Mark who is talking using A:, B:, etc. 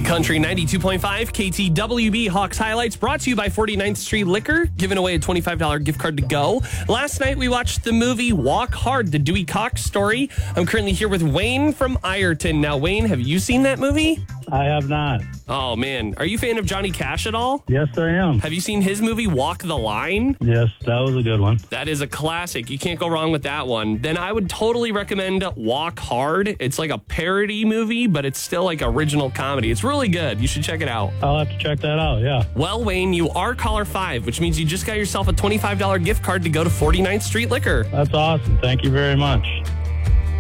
A: Country 92.5 KTWB Hawks Highlights brought to you by 49th Street Liquor, giving away a $25 gift card to go. Last night we watched the movie Walk Hard, the Dewey Cox story. I'm currently here with Wayne from Ireton. Now, Wayne, have you seen that movie?
B: I have not.
A: Oh, man. Are you a fan of Johnny Cash at all?
B: Yes, I am.
A: Have you seen his movie Walk the Line?
B: Yes, that was a good one.
A: That is a classic. You can't go wrong with that one. Then I would totally recommend Walk Hard. It's like a parody movie, but it's still like original comedy. It's really good. You should check it out.
B: I'll have to check that out, yeah.
A: Well, Wayne, you are caller 5, which means you just got yourself a $25 gift card to go to 49th Street Liquor.
B: That's awesome. Thank you very much.